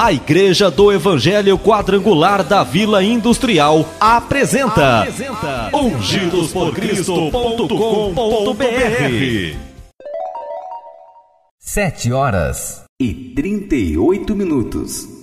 A Igreja do Evangelho Quadrangular da Vila Industrial apresenta ungidosporcristo.com.br. 7h38.